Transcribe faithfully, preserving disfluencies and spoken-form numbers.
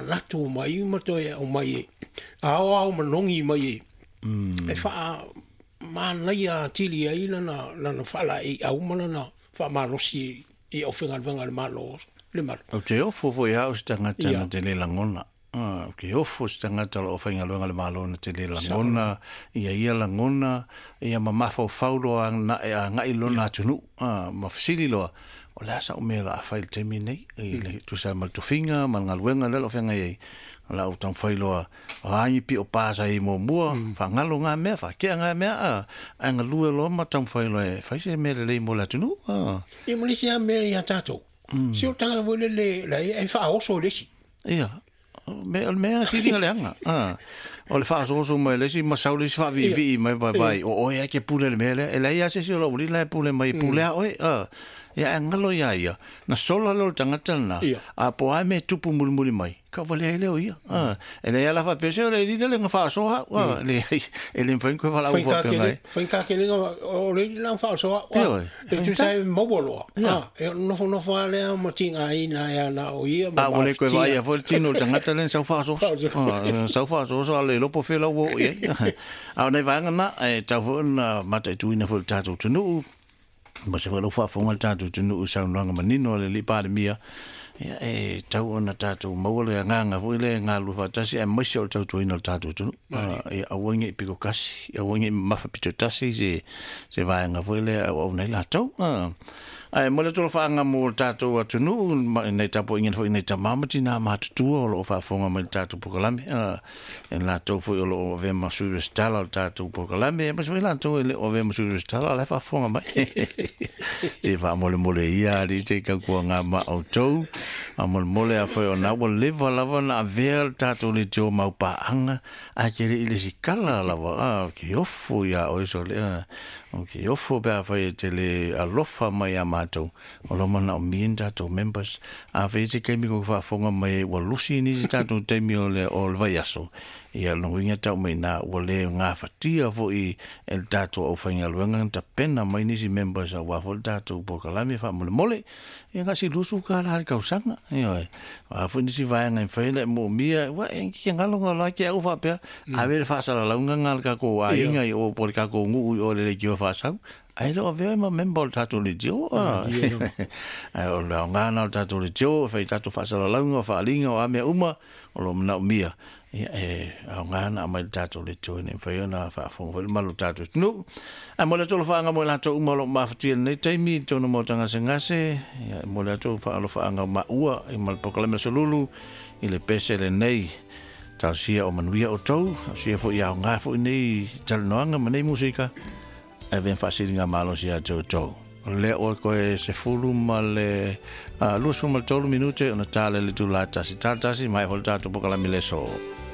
natu mai ma to e o mai ao ao manongi mai e fa ma naia tili ai na na fala e au mana na fa marosi e o fenga venga ma lo le mar o te ofo fo ia o stanga tana te le langona ah ke ofo stanga tala o fenga venga le malo na te le langona ia ia langona ia mama fo faulo na ngai lo na tunu ah ma fasili lo o la sa o me la fail terminate e le tu sa mal tu finga mal ngal wenga le o fenga e la o tan failo a ai pi o pasa i mo mo fa ngalo nga me fa ke nga me a nga lu lo ma tan failo e fa se me le mo la tunu ah e mo le sia me ya tato si o tanga mo le le e fa o so le si ia me me si dinga le nga ah o le fa so so me le si ma sa le si fa vi vi mai bye bye o o ya ke pule le me le e la ya se si lo ri la pule mai pule o ah ia ngalo ia ia na sola lo tanga tana a po ai me tupu mulmuli mai ka vale ele o ia ah ele ia la fa pese le ri le nga fa so ha le ele fa ko vala o fa pe fa ka ke le o le la fa so ha e tu sai mo bolo ah e no fo no fa le mo tinga ai na ia na o ia ah o le ko vai a fo tino tanga tana sa fa so sa fa so so le lo po fe lo o ia a nei va nga e ta fo na mata tu ina fo ta tu nu ma se valo fa fonga tatu tunu u sa nanga manino le li pa de mia ya e tau ona tatu mawole nganga vo ile ngalu fa tasi e mosho tatu ina tatu tunu e awonge piko kasi awonge mafa pito tasi se se va nga vo ile o nei la tau ai mo le tolo fa nga mo tatu tunu nei tapo ingen fo nei tamama tina ma tu o fa fonga mo tatu pokalame en la tau fo o ve ma su stala tatu pokalame ma so la tau le o ve ma su stala la fa fonga mai se va mo le mo le ia ri te ka ko nga ma auto amol mole a foi ona wo leva lava na ver tatu le jo mau pa anga a kere ile sikala lava a ki ofo ya o so le o ki ofo ba foi te le alofa mai a mato o lo mana o minda to members a vezi ke mi ko fa fonga mai wo lusi ni tatu te mi o le o va yaso ia no winga tau mai na wo le nga fatia vo i el tatu o fanga luenga ta pena mai ni si members a wa vol tatu po kalami fa mole mole ia nga si lusu ka la ka usanga ia a fu ni si vai nga fele mo mia wa en ki ngalo ngalo ki au fa pe a ver fa sala la nga ngal ka ko a inga o por ka ko ngu o le ki fa sa ai lo ve ma member tatu le jo a ai o la nga na tatu le jo fa tatu fa sala la nga fa linga o a me uma o lo na mia ia e a nga na mai tatu le jo ne fa na fa fo vel malu tatu no a mo le tolo fa nga mo la to uma lo ma fati ne taimi to no mo tanga sengase ia mo le to fa lo fa nga ma ua i mal pokalame solulu i le pese le nei tal sia o manuia o tou sia fo ia nga fo nei tal noanga manei musika e ven fasilinga malo sia to to le o ko e se fulu male a lu su mal tolu minute ona tale le tu la tasi tasi mai holta to pokalame le so